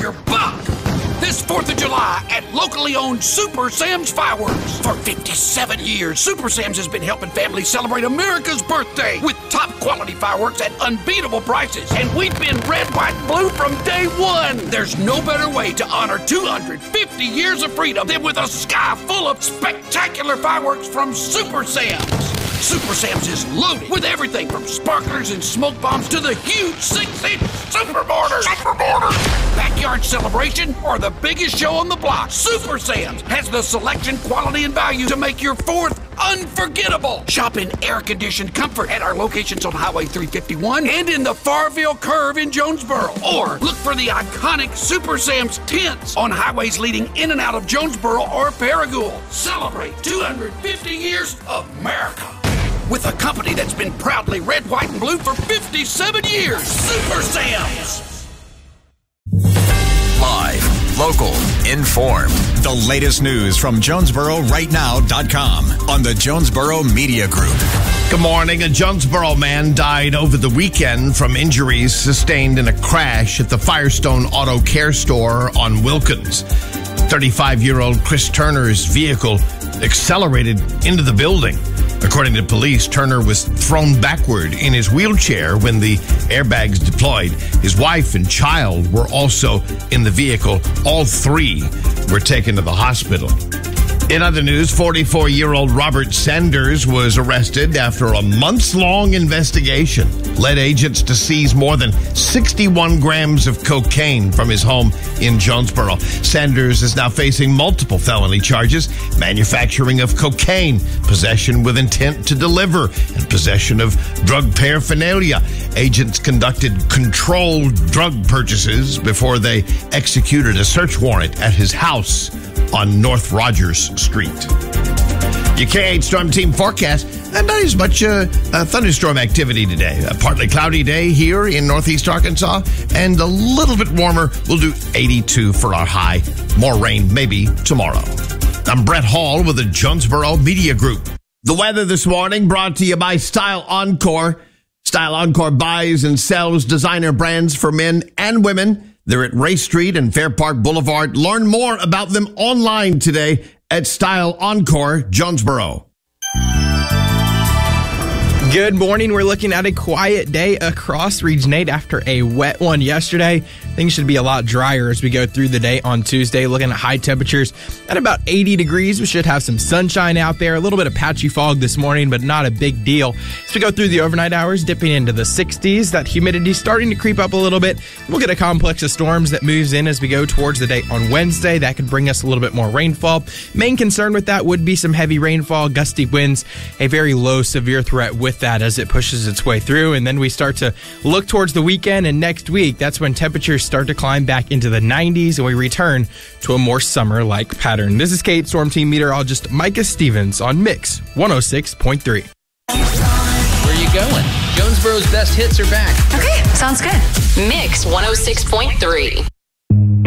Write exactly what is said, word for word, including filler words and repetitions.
your buck. This fourth of July at locally owned Super Sam's Fireworks. For fifty-seven years, Super Sam's has been helping families celebrate America's birthday with top quality fireworks at unbeatable prices. And we've been red, white, and blue from day one. There's no better way to honor two hundred fifty years of freedom than with a sky full of spectacular fireworks from Super Sam's. Super Sam's is loaded with everything from sparklers and smoke bombs to the huge six-inch Super Mortar. Super Mortar. Backyard celebration or the biggest show on the block, Super Sam's has the selection, quality, and value to make your fourth unforgettable. Shop in air-conditioned comfort at our locations on Highway three fifty-one and in the Farville Curve in Jonesboro. Or look for the iconic Super Sam's tents on highways leading in and out of Jonesboro or Paragould. Celebrate two hundred fifty years of America with a company that's been proudly red, white, and blue for fifty-seven years. Super Sam's. Live, local, informed. The latest news from Jonesboro Right Now dot com on the Jonesboro Media Group. Good morning. A Jonesboro man died over the weekend from injuries sustained in a crash at the Firestone Auto Care Store on Wilkins. thirty-five-year-old Chris Turner's vehicle accelerated into the building. According to police, Turner was thrown backward in his wheelchair when the airbags deployed. His wife and child were also in the vehicle. All three were taken to the hospital. In other news, forty-four-year-old Robert Sanders was arrested after a months-long investigation led agents to seize more than sixty-one grams of cocaine from his home in Jonesboro. Sanders is now facing multiple felony charges: manufacturing of cocaine, possession with intent to deliver, and possession of drug paraphernalia. Agents conducted controlled drug purchases before they executed a search warrant at his house on North Rogers Street. Your K eight Storm Team forecast, not as much uh, uh, thunderstorm activity today. A partly cloudy day here in northeast Arkansas, and a little bit warmer. We'll do eighty-two for our high. More rain maybe tomorrow. I'm Brett Hall with the Jonesboro Media Group. The weather this morning brought to you by Style Encore. Style Encore buys and sells designer brands for men and women. They're at Ray Street and Fair Park Boulevard. Learn more about them online today at Style Encore Jonesboro. Good morning. We're looking at a quiet day across Region eight after a wet one yesterday. Things should be a lot drier as we go through the day on Tuesday. Looking at high temperatures at about eighty degrees. We should have some sunshine out there. A little bit of patchy fog this morning, but not a big deal. As we go through the overnight hours, dipping into the sixties. That humidity starting to creep up a little bit. We'll get a complex of storms that moves in as we go towards the day on Wednesday. That could bring us a little bit more rainfall. Main concern with that would be some heavy rainfall, gusty winds, a very low severe threat with that as it pushes its way through. And then we start to look towards the weekend and next week. That's when temperatures start to climb back into the nineties and we return to a more summer-like pattern. This is K eight Storm Team meteorologist Micah Stevens on Mix one oh six point three. Where are you going? Jonesboro's best hits are back. Okay, sounds good. Mix one oh six point three.